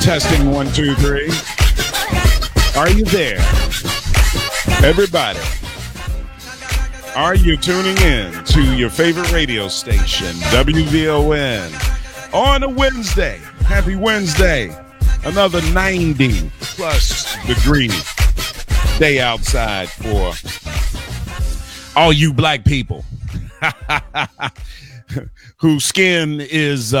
Testing 1, 2, 3. Are you there? Everybody, are you tuning in to your favorite radio station, WVON, on a Wednesday? Happy Wednesday. Another 90 plus degree day outside for all you black people whose skin is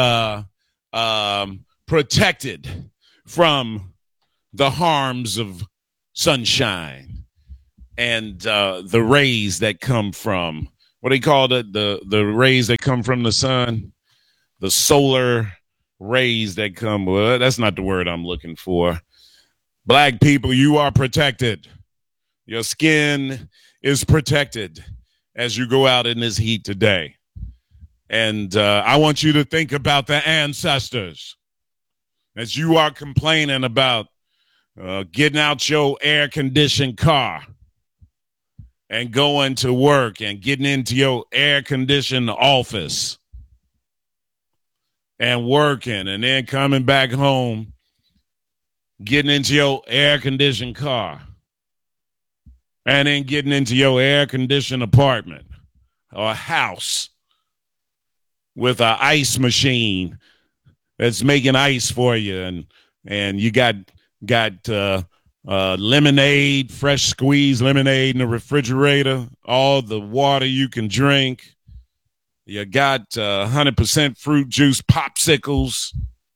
protected from the harms of sunshine and the rays that come from, what do you call it? The rays that come from the sun, the solar rays that come. Well, that's not the word I'm looking for. Black people, you are protected. Your skin is protected as you go out in this heat today. And I want you to think about the ancestors as you are complaining about getting out your air-conditioned car and going to work and getting into your air-conditioned office and working and then coming back home, getting into your air-conditioned car and then getting into your air-conditioned apartment or house with an ice machine that's making ice for you, and you got lemonade, fresh squeezed lemonade in the refrigerator, all the water you can drink. You got 100% fruit juice popsicles.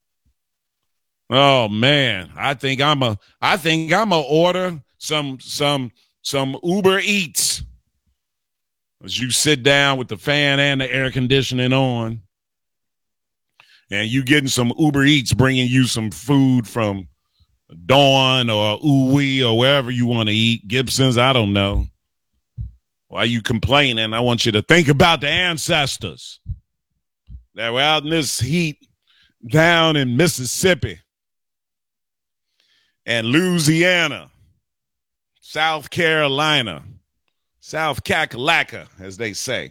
Oh man, I think I'm a order some Uber Eats as you sit down with the fan and the air conditioning on, and you getting some Uber Eats bringing you some food from Dawn or Uwe or wherever you want to eat, Gibson's, I don't know. While you complaining, I want you to think about the ancestors that were out in this heat down in Mississippi and Louisiana, South Carolina, South Kakalaka, as they say.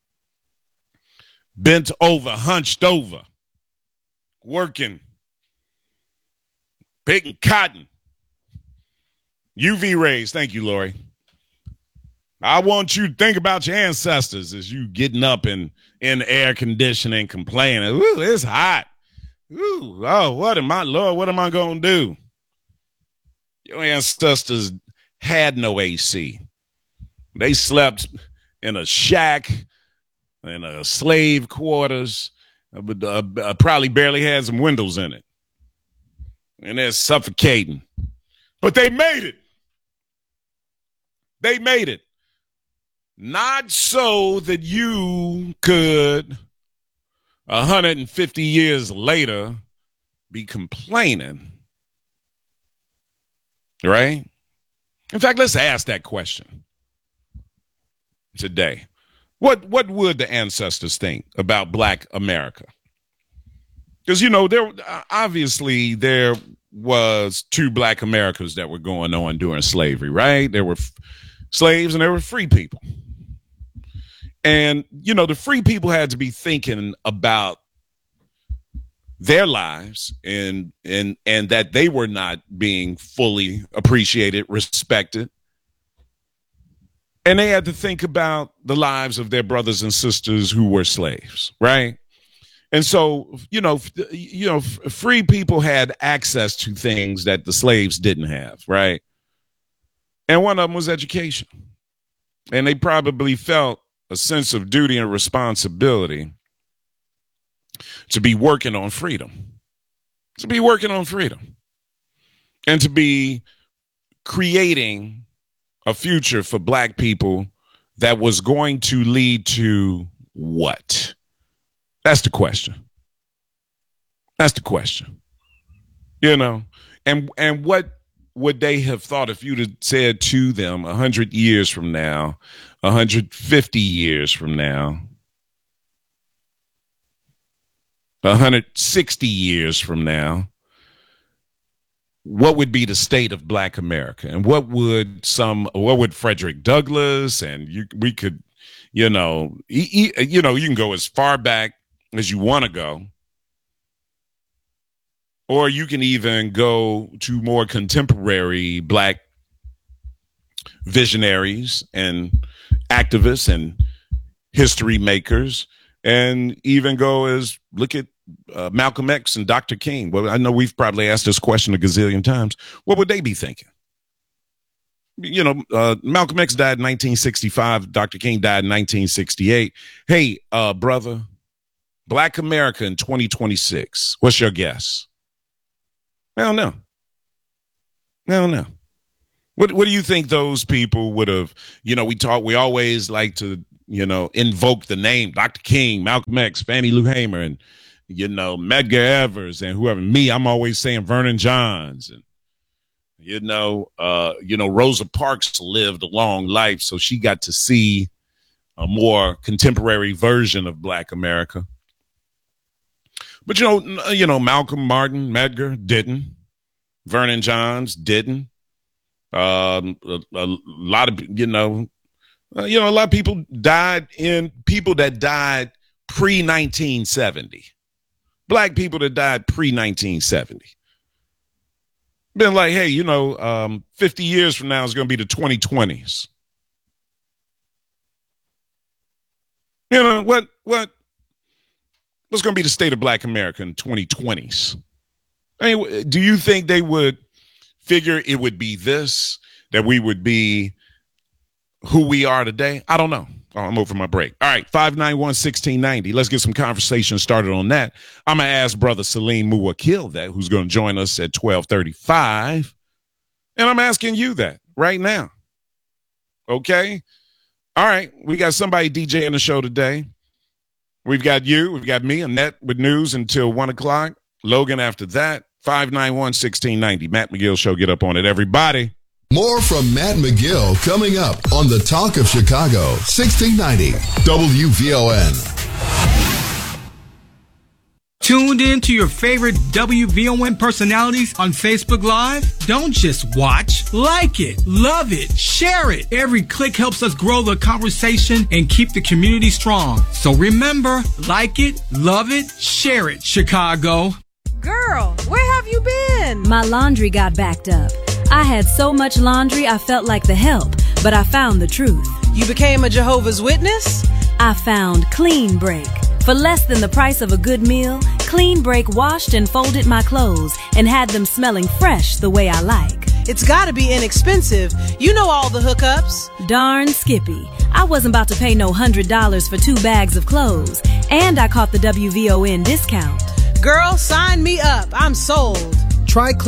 Bent over, hunched over, working, picking cotton. UV rays. Thank you, Lori. I want you to think about your ancestors as you getting up in air conditioning, complaining. Ooh, it's hot. Ooh, oh, what am I going to do? Your ancestors had no AC. They slept in a shack, in a slave quarters, but probably barely had some windows in it. And they're suffocating. But they made it. They made it. Not so that you could, 150 years later, be complaining. Right? In fact, let's ask that question today. What would the ancestors think about Black America? Because, you know, there was two Black Americas that were going on during slavery, right? There were slaves and there were free people. And, you know, the free people had to be thinking about their lives and that they were not being fully appreciated, respected. And they had to think about the lives of their brothers and sisters who were slaves, right? And so, free people had access to things that the slaves didn't have, right? And one of them was education. And they probably felt a sense of duty and responsibility to be working on freedom, and to be creating a future for Black people that was going to lead to what? That's the question. You know, and what would they have thought if you'd have said to them 100 years from now, 150 years from now, 160 years from now, what would be the state of Black America? And what would Frederick Douglass, and we could, you can go as far back as you want to go. Or you can even go to more contemporary Black visionaries and activists and history makers, and even go as look at Malcolm X and Dr. King. Well, I know we've probably asked this question a gazillion times. What would they be thinking? You know, Malcolm X died in 1965. Dr. King died in 1968. Hey, brother, Black America in 2026. What's your guess? I don't know. What do you think those people would have, you know, we always like to, you know, invoke the name Dr. King, Malcolm X, Fannie Lou Hamer, and, you know, Medgar Evers and whoever. Me, I'm always saying Vernon Johns. And, you know, Rosa Parks lived a long life, so she got to see a more contemporary version of Black America. But, you know, Malcolm, Martin, Medgar didn't. Vernon Johns didn't. A lot of, a lot of people died people that died pre-1970. Black people that died pre-1970. Been like, hey, 50 years from now is going to be the 2020s. You know, what's going to be the state of Black America in 2020s? I mean, do you think they would figure it would be this, that we would be who we are today? I don't know. Oh, I'm over my break. All right, 591-1690. Let's get some conversation started on that. I'm going to ask Brother Salim Muwakil that, who's going to join us at 12:35. And I'm asking you that right now. Okay? All right, we got somebody DJing the show today. We've got you. We've got me, Annette, with news until 1 o'clock. Logan after that. 591-1690. Matt McGill Show. Get up on it, everybody. More from Matt McGill coming up on the Talk of Chicago, 1690 WVON. Tuned in to your favorite WVON personalities on Facebook Live? Don't just watch. Like it, love it, share it. Every click helps us grow the conversation and keep the community strong. So remember, like it, love it, share it, Chicago. Girl, where have you been? My laundry got backed up. I had so much laundry I felt like the help, but I found the truth. You became a Jehovah's Witness? I found Clean Break. For less than the price of a good meal, Clean Break washed and folded my clothes and had them smelling fresh the way I like. It's gotta be inexpensive. You know all the hookups. Darn Skippy. I wasn't about to pay no $100 for 2 bags of clothes, and I caught the WVON discount. Girl, sign me up. I'm sold. Try